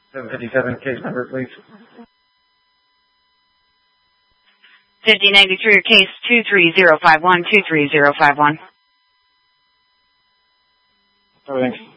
757, case number, please. 5093, case 23051, 23051. Thanks.